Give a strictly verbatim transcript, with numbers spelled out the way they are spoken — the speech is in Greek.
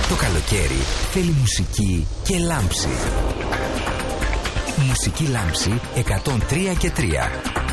Το καλοκαίρι θέλει μουσική και λάμψη. Μουσική λάμψη εκατόν τρία και τρία.